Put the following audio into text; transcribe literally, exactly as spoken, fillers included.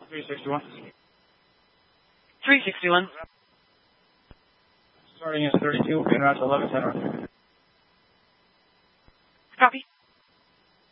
three sixty-one. three sixty-one. Starting at thirty-two, en route to eleven ten.